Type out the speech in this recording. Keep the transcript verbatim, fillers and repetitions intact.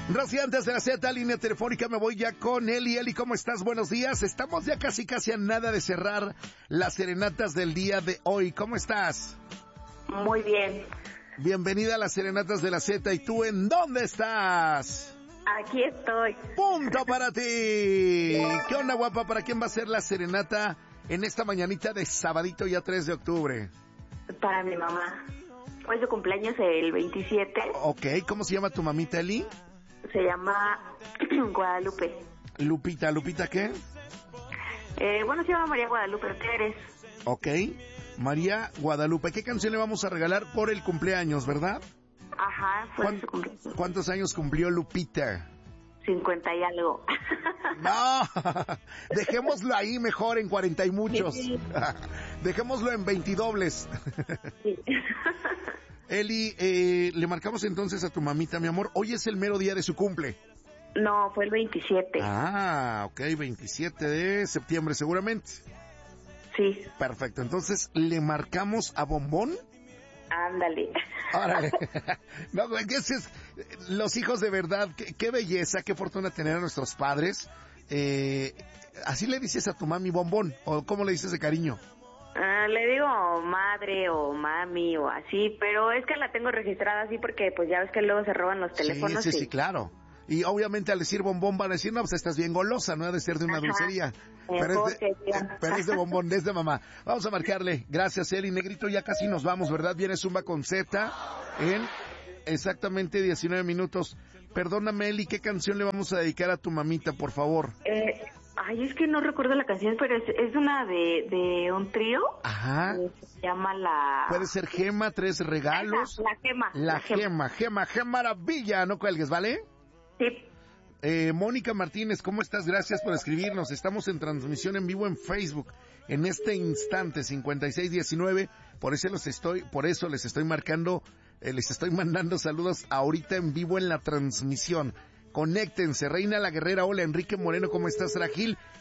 Rosy, antes de la Z, línea telefónica, me voy ya con Eli. Eli, ¿cómo estás? Buenos días. Estamos ya casi casi a nada de cerrar las serenatas del día de hoy. ¿Cómo estás? Muy bien. Bienvenida a las serenatas de la Z. ¿Y tú en dónde estás? Aquí estoy. ¡Punto para ti! ¿Qué onda, guapa? ¿Para quién va a ser la serenata en esta mañanita de sabadito ya tres de octubre? Para mi mamá. Hoy su cumpleaños el veintisiete. Ok, ¿cómo se llama tu mamita, Eli? Se llama Guadalupe. Lupita, ¿Lupita qué? Eh, bueno, se llama María Guadalupe Pérez. Ok, María Guadalupe. ¿Qué canción le vamos a regalar por el cumpleaños, verdad? Ajá, fue su cumpleaños. ¿Cuántos años cumplió Lupita? cincuenta y algo. No, dejémoslo ahí mejor en cuarenta y muchos. Sí. Dejémoslo en veintidobles. Sí. Eli, eh, le marcamos entonces a tu mamita, mi amor. Hoy es el mero día de su cumple. No, fue el veintisiete. Ah, ok, veintisiete de septiembre seguramente. Sí. Perfecto, entonces le marcamos a Bombón. Ándale. Órale. No, que ese es, los hijos de verdad, qué, qué belleza, qué fortuna tener a nuestros padres. Eh, ¿Así le dices a tu mami Bombón? ¿O cómo le dices de cariño? Uh, le digo madre o mami o así, pero es que la tengo registrada así porque pues ya ves que luego se roban los teléfonos. Sí, sí, y... sí, claro. Y obviamente al decir Bombón van a decir, no, pues estás bien golosa, no ha de ser de una Ajá. dulcería. Pero es, de, eh, pero es de Bombón, es de mamá. Vamos a marcarle. Gracias, Eli. Negrito, ya casi nos vamos, ¿verdad? Viene Zumba con Z en exactamente diecinueve minutos. Perdóname, Eli, ¿qué canción le vamos a dedicar a tu mamita, por favor? Eh, ay, es que no recuerdo la canción, pero es, es una de, de un trío. Ajá. Eh, se llama la... Puede ser Gema, Tres Regalos. La, la Gema. La, la Gema, Gema, Gema Maravilla. No cuelgues, ¿vale? Sí. Eh, Mónica Martínez, ¿cómo estás? Gracias por escribirnos. Estamos en transmisión en vivo en Facebook en este instante, cincuenta y seis diecinueve. Por eso los estoy, por eso les estoy marcando, eh, les estoy mandando saludos ahorita en vivo en la transmisión. Conéctense. Reina la Guerrera, hola. Enrique Moreno, ¿cómo estás? Ragil